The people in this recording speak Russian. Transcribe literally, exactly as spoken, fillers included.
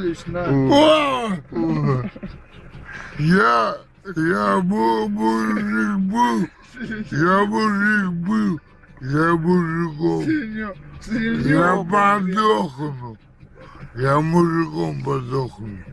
Я, я был мужик был, я мужик был, я мужиком. Я подохну, я мужиком подохну.